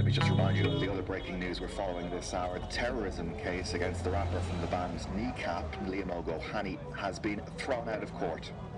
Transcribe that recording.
me just remind you of the other breaking news we're following this hour. The terrorism case against the rapper from the band's Kneecap, Liam O'Gohany, has been thrown out of court.